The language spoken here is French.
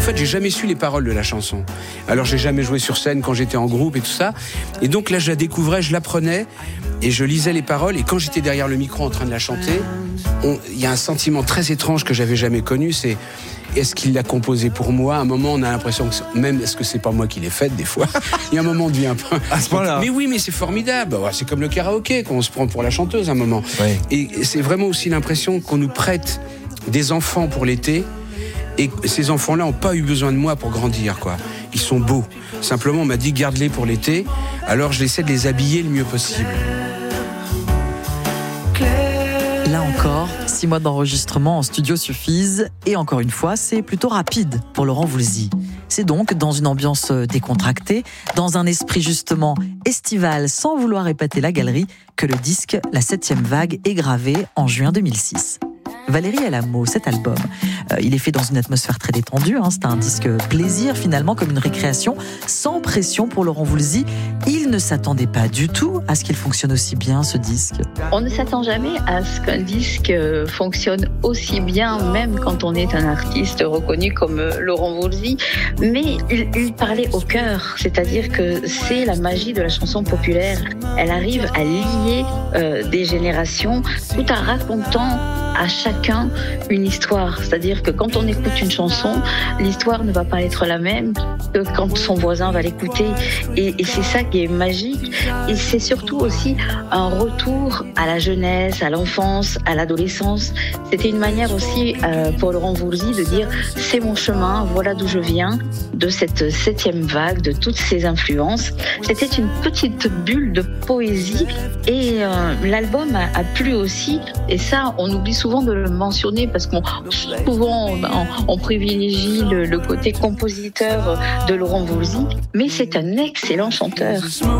fait, j'ai jamais su les paroles de la chanson. Alors, j'ai jamais joué sur scène quand j'étais en groupe et tout ça. Et donc là, je la découvrais, je l'apprenais et je lisais les paroles. Et quand j'étais derrière le micro en train de la chanter, il y a un sentiment très étrange que j'avais jamais connu, c'est est-ce qu'il l'a composé pour moi ? À un moment, on a l'impression que même est-ce que c'est pas moi qui l'ai faite des fois ? Il y a un moment, on devient un peu. À ce point-là. Mais oui, mais c'est formidable. C'est comme le karaoké, qu'on se prend pour la chanteuse à un moment. Oui. Et c'est vraiment aussi l'impression qu'on nous prête des enfants pour l'été. Et ces enfants-là n'ont pas eu besoin de moi pour grandir, quoi. Ils sont beaux. Simplement, on m'a dit garde-les pour l'été. Alors, je essaie de les habiller le mieux possible. Là encore, 6 mois d'enregistrement en studio suffisent. Et encore une fois, c'est plutôt rapide pour Laurent Voulzy. C'est donc dans une ambiance décontractée, dans un esprit justement estival, sans vouloir épater la galerie, que le disque La 7e vague est gravé en juin 2006. Valérie Alamo, cet album, il est fait dans une atmosphère très détendue, c'est un disque plaisir finalement, comme une récréation, sans pression pour Laurent Voulzy. Il ne s'attendait pas du tout à ce qu'il fonctionne aussi bien, ce disque. On ne s'attend jamais à ce qu'un disque fonctionne aussi bien, même quand on est un artiste reconnu comme Laurent Voulzy, mais il parlait au cœur, c'est-à-dire que c'est la magie de la chanson populaire. Elle arrive à lier des générations tout en racontant à chacun une histoire. C'est-à-dire que quand on écoute une chanson, l'histoire ne va pas être la même que quand son voisin va l'écouter. Et c'est ça qui est magique. Et c'est surtout aussi un retour à la jeunesse, à l'enfance, à l'adolescence. C'était une manière aussi pour Laurent Voulzy de dire c'est mon chemin, voilà d'où je viens, de cette 7e vague, de toutes ces influences. C'était une petite bulle de poésie et l'album a plu aussi. Et ça, on oublie souvent de le mentionner parce qu'on souvent on privilégie le côté compositeur de Laurent Voulzy, mais c'est un excellent chanteur.